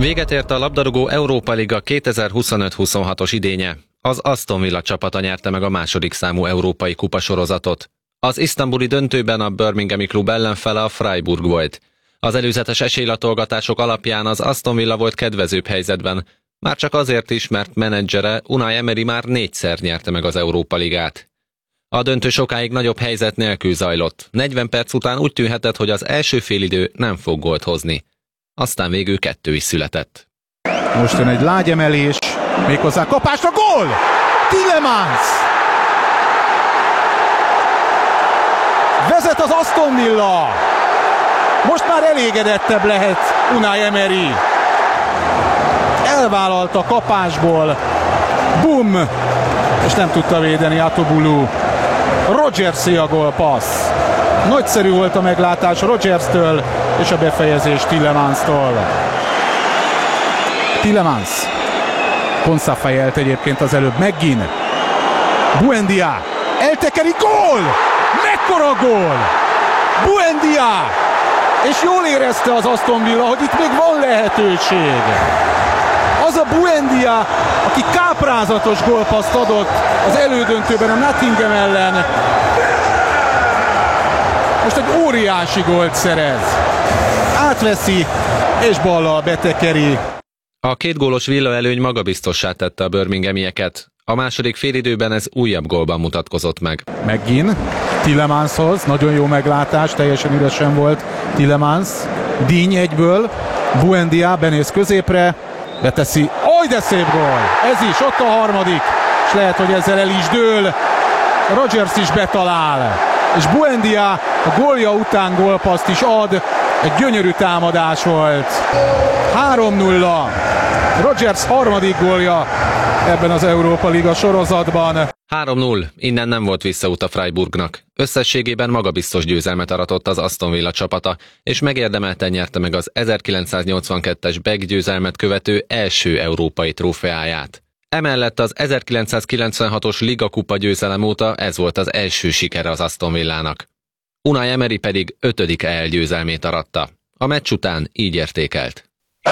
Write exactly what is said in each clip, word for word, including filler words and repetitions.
Véget ért a labdarúgó Európa Liga kétezer-huszonöt huszonhatos idénye. Az Aston Villa csapata nyerte meg a második számú európai kupa sorozatot. Az isztambuli döntőben a birminghami klub ellenfele a Freiburg volt. Az előzetes esélylatolgatások alapján az Aston Villa volt kedvezőbb helyzetben, már csak azért is, mert menedzsere Unai Emery már négyszer nyerte meg az Európa Ligát. A döntő sokáig nagyobb helyzet nélkül zajlott. negyven perc után úgy tűnhetett, hogy az első félidő nem fog gólt hozni. Aztán végül kettő is született. Most jön egy lágy emelés, méghozzá kapásra, gól! Tielemans! Vezet az Aston Villa! Most már elégedettebb lehet Unai Emery. Elvállalta a kapásból. Bum! És nem tudta védeni Atobulu. Rodgersi a gólpassz. Nagyszerű volt a meglátás Rodgerstől, és a befejezés Tielemans-tól. Tielemans. Konsa fejelt egyébként az előbb. McGinn. Buendia. Eltekeri, gól! Mekkora gól! Buendia! És jól érezte az Aston Villa, hogy itt még van lehetőség. Az a Buendia, aki káprázatos gólpasszt adott az elődöntőben a Nottingham ellen, most egy óriási gólt szerez. Átveszi, és ballal betekeri. A két gólos Villa előny magabiztossá tette a birminghamieket. A második félidőben ez újabb gólban mutatkozott meg. McGinn Tielemanshoz, nagyon jó meglátás, teljesen üresen volt Tielemans. Díny egyből, Buendia benéz középre, beteszi, oj de szép gól! Ez is, ott a harmadik, és lehet, hogy ezzel el is dől. Rodgers is betalál, és Buendia a gólja után gólpaszt is ad, egy gyönyörű támadás volt. három nulla. Rodgers harmadik gólja ebben az Európa Liga sorozatban. három null. Innen nem volt visszaút a Freiburgnak. Összességében magabiztos győzelmet aratott az Aston Villa csapata, és megérdemelten nyerte meg az ezerkilencszáznyolcvankettes Beg győzelmet követő első európai trófeáját. Emellett az ezerkilencszázkilencvenhatos Liga kupa győzelem óta ez volt az első sikere az Aston Villának. Unai Emery pedig ötödik é el győzelmét aratta. A meccs után így értékelt.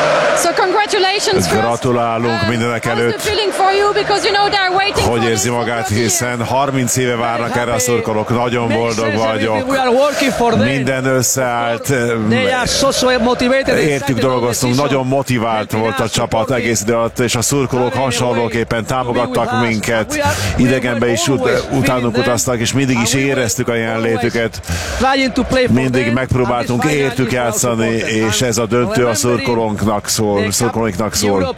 Gratulálunk mindenek előtt. Hogy érzi magát, hiszen harminc éve várnak erre a szurkolók. Nagyon boldog vagyok. Minden összeállt. Értük, dolgoztunk. Nagyon motivált volt a csapat egész idő alatt, és a szurkolók hasonlóképpen támogattak minket. Idegenbe is ut- utánunk utaztak, és mindig is éreztük a jelenlétüket. Mindig megpróbáltunk értük játszani, és ez a döntő a szurkolónknak szól, szurkolóinknak szól.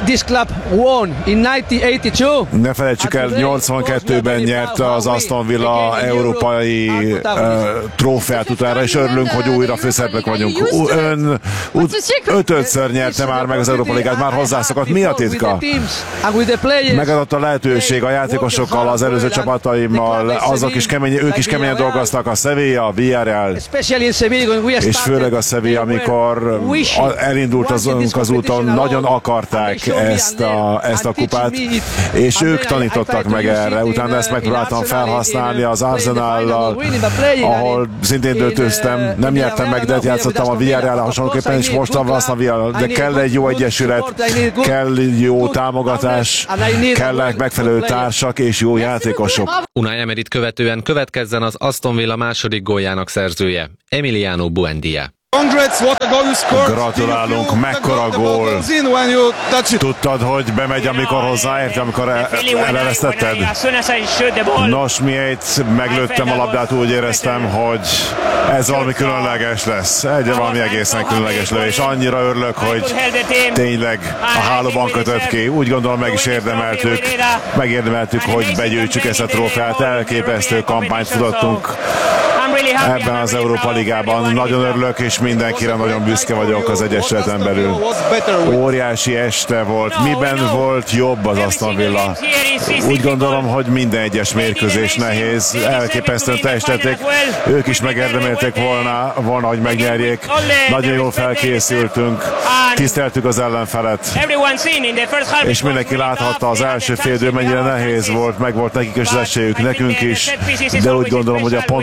Ne felejtsük el, nyolcvankettőben nyerte az Aston Villa európai uh, trófeát utána, és örülünk, hogy újra főszereplők vagyunk. Ön ötödször nyerte már meg az Európa Ligát, már hozzászokott. Mi a titka? Megadott a lehetőség a játékosokkal, az előző csapataimmal, azok is kemény, ők is keményen dolgoztak, a Sevilla, a Villarreal, és főleg a Sevilla, amikor elindult az, az úton, nagyon akarták ezt a, ezt a kupát, és ők tanítottak meg erre. Utána ezt megpróbáltam felhasználni az Arsenallal, ahol szintén döntőztem, nem nyertem meg, de játszottam a Villarreal hasonlóképpen, és most a Villa, de kell egy jó egyesület, kell jó támogatás, kellenek megfelelő társak és jó játékosok. Unai Emeryt követően következzen az Aston Villa második góljának szerzője, Emiliano Buendia. Gratulálunk, mekkora gól! Tudtad, hogy bemegy, amikor hozzáért, amikor eleresztetted? Nos, miért meglőttem a labdát, úgy éreztem, hogy ez valami különleges lesz. Egy valami egészen különleges lövés. Annyira örülök, hogy tényleg a hálóban kötött ki. Úgy gondolom, meg is érdemeltük. Megérdemeltük, hogy begyűjtsük ezt a trófeát. Elképesztő kampányt futottunk ebben az Európa Ligában. Nagyon örülök, és mindenkire nagyon büszke vagyok az egyesületen belül. Óriási este volt. Miben volt jobb az Aston Villa? Úgy gondolom, hogy minden egyes mérkőzés nehéz. Elképesztően teljesítették. Ők is megérdemelték volna, volna, hogy megnyerjék. Nagyon jól felkészültünk. Tiszteltük az ellenfelet. És mindenki láthatta az első fél idő, mennyire nehéz volt. Meg volt nekik is az esélyük, nekünk is. De úgy gondolom, hogy a pontrúgások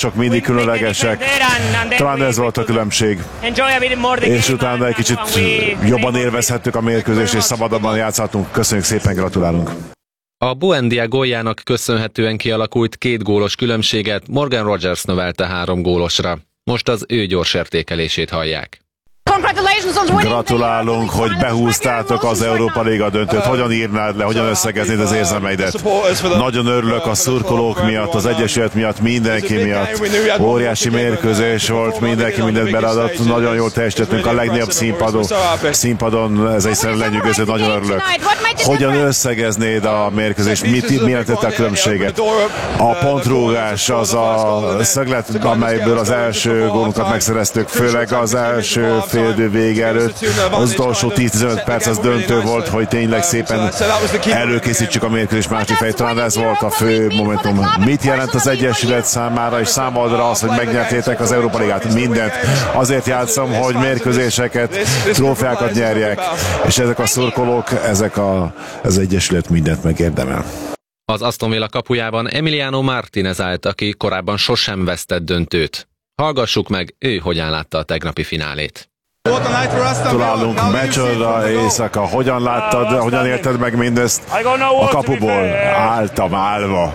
játékosok mindig különlegesek. Talán ez volt a különbség. És utána egy kicsit jobban élvezhettük a mérkőzést, és szabadabban játszhatunk. Köszönjük szépen, gratulálunk! A Buendia góljának köszönhetően kialakult két gólos különbséget Morgan Rogers növelte három gólosra. Most az ő gyors értékelését hallják. Gratulálunk, hogy behúztátok az Európa Liga döntőt. Hogyan írnád le, hogyan összegeznéd az érzelmeidet? Nagyon örülök a szurkolók miatt, az Egyesület miatt, mindenki miatt. Óriási mérkőzés volt, mindenki mindent beleadott. Nagyon jól teljesítettünk a legnagyobb színpadon. Színpadon ez egyszerűen lenyűgöző, nagyon örülök. Hogyan összegeznéd a mérkőzést? Mit, mi jelentette a különbséget? A pontrúgás, az a szöglet, amelyből az első gólunkat megszereztük, főleg az első félidő vége előtt. Az utolsó tíz-tizenöt perc az döntő volt, hogy tényleg szépen előkészítsük a mérkőzés másik felé. Talán ez volt a fő momentum. Mit jelent az Egyesület számára és számodra az, hogy megnyertétek az Európa Ligát? Mindent. Azért játszom, hogy mérkőzéseket, trófeákat nyerjek. És ezek a szurkolók, ezek a, az Egyesület mindent megérdemel. Az Aston Villa kapujában Emiliano Martinez állt, aki korábban sosem vesztett döntőt. Hallgassuk meg, ő hogyan látta a tegnapi finálét. Gratulálunk, meccsodra éjszaka. Hogyan láttad, hogyan élted meg mindezt? A kapuból álltam állva.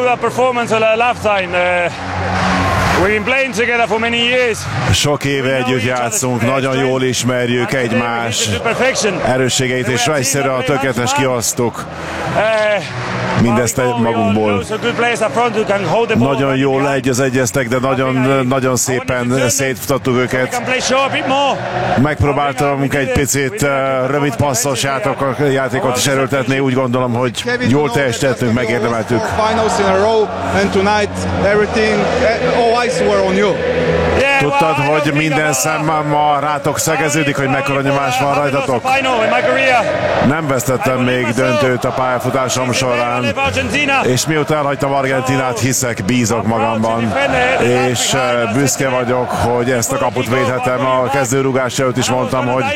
Sok éve együtt játszunk, nagyon jól ismerjük egymás erősségeit, és egyszerűen a tökéletes kiosztuk mindezt magunkból. Nagyon jól egyeztek, de nagyon, nagyon szépen szétfutattuk őket. Megpróbáltam egy picit rövid passzos játékot is erőltetni, úgy gondolom, hogy jól teljesítettünk, megérdemeltük. Tudtad, hogy minden szemmel ma rátok szegeződik, hogy mekkora nyomás van rajtatok? Nem vesztettem még döntőt a pályafutásom során, és mióta elhagytam Argentinát, hiszek, bízok magamban, és büszke vagyok, hogy ezt a kaput védhetem. A kezdőrugás előtt is mondtam, hogy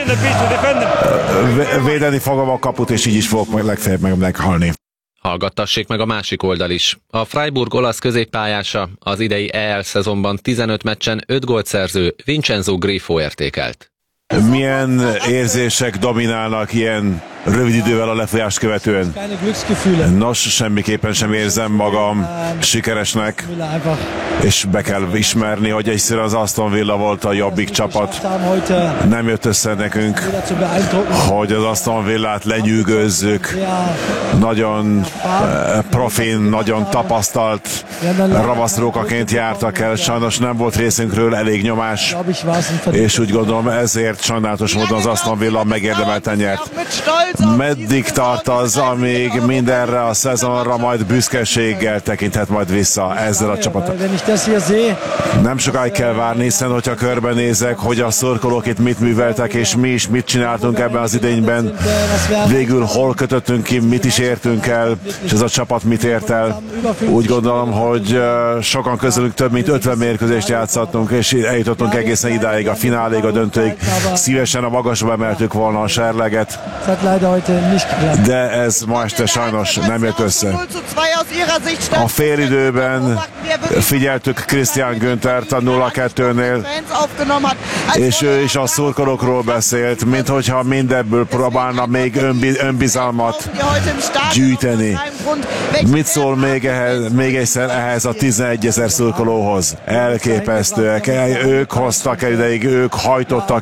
védeni fogom a kaput, és így is fogok legfeljebb meg meghalni. Hallgattassék meg a másik oldal is. A Freiburg olasz középpályása az idei é el szezonban tizenöt meccsen öt gólt szerző Vincenzo Grifo értékelt. Milyen érzések dominálnak ilyen rövid idővel a lefolyást követően? Nos, semmiképpen sem érzem magam sikeresnek, és be kell ismerni, hogy egyszerűen az Aston Villa volt a jobbik csapat. Nem jött össze nekünk, hogy az Aston Villát lenyűgözzük. Nagyon profin, nagyon tapasztalt ravaszrókaként jártak el. Sajnos nem volt részünkről elég nyomás, és úgy gondolom ezért sajnálatos módon az Aston Villa megérdemelten nyert. Meddig tart az, amíg mindenre a szezonra majd büszkeséggel tekinthet majd vissza ezzel a csapattal? Nem sokáig kell várni, hiszen hogyha körbenézek, hogy a szurkolók itt mit műveltek, és mi is mit csináltunk ebben az idényben, végül hol kötöttünk ki, mit is értünk el, és ez a csapat mit ért el. Úgy gondolom, hogy sokan közülük több mint ötven mérkőzést játszottunk, és eljutottunk egészen idáig, a fináléig, a döntőig. Szívesen a magasba emeltük volna a serleget, de ez ma este sajnos nem jött össze. A félidőben figyeltük Christian Günthert a nulla kettőnél, és ő is a szurkolókról beszélt, mint hogyha mindebből próbálna még önbizalmat gyűjteni. Mit szól még, ehhez, még egyszer ehhez a tizenegyezer szurkolóhoz? Elképesztőek. Ők hoztak el ideig, ők hajtottak